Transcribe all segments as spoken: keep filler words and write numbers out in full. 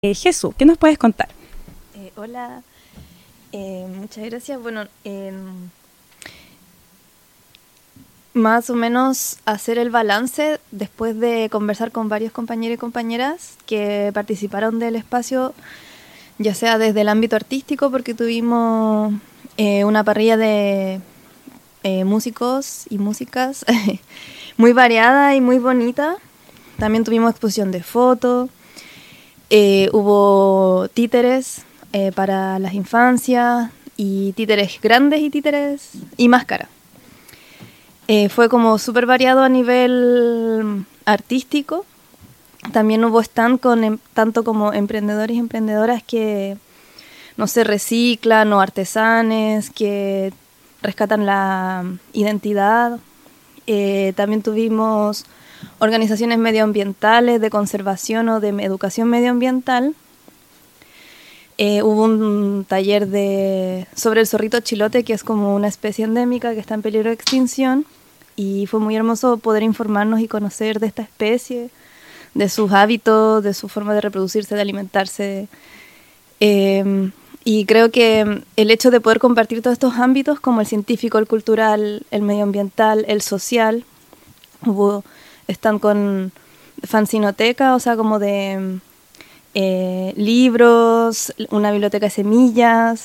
Eh, Jesús, ¿qué nos puedes contar? Eh, hola, eh, muchas gracias. Bueno, eh, más o menos hacer el balance después de conversar con varios compañeros y compañeras que participaron del espacio, ya sea desde el ámbito artístico, porque tuvimos eh, una parrilla de eh, músicos y músicas muy variada y muy bonita. También tuvimos exposición de fotos. Eh, hubo títeres eh, para las infancias y títeres grandes y títeres y máscara. Eh, fue como súper variado a nivel artístico. También hubo stand con em, tanto como emprendedores y emprendedoras que, no sé, reciclan o artesanes, que rescatan la identidad. Eh, también tuvimos organizaciones medioambientales de conservación o de educación medioambiental. Eh, hubo un taller de, sobre el zorrito chilote, que es como una especie endémica que está en peligro de extinción, y fue muy hermoso poder informarnos y conocer de esta especie, de sus hábitos, de su forma de reproducirse, de alimentarse. Eh, y creo que el hecho de poder compartir todos estos ámbitos, como el científico, el cultural, el medioambiental, el social, hubo están con fanzinoteca, o sea, como de eh, libros, una biblioteca de semillas,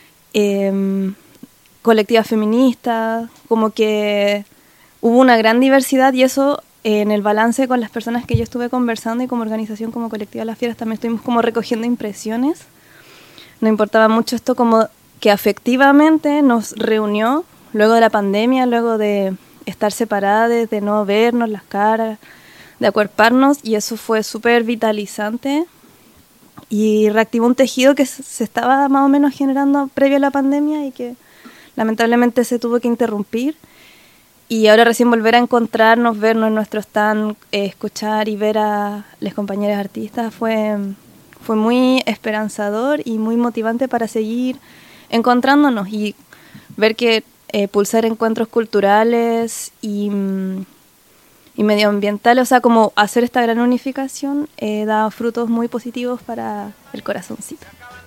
eh, colectivas feministas, como que hubo una gran diversidad, y eso eh, en el balance con las personas que yo estuve conversando y como organización, como colectiva Las Fieras, también estuvimos como recogiendo impresiones. Nos importaba mucho esto, como que afectivamente nos reunió luego de la pandemia, luego de estar separadas, de no vernos las caras, de acuerparnos, y eso fue súper vitalizante y reactivó un tejido que se estaba más o menos generando previo a la pandemia y que lamentablemente se tuvo que interrumpir. Y ahora recién volver a encontrarnos, vernos en nuestro stand, eh, escuchar y ver a las compañeras artistas fue, fue muy esperanzador y muy motivante para seguir encontrándonos y ver que eh, pulsar encuentros culturales y, y medioambientales, o sea, como hacer esta gran unificación, eh, da frutos muy positivos para el corazoncito.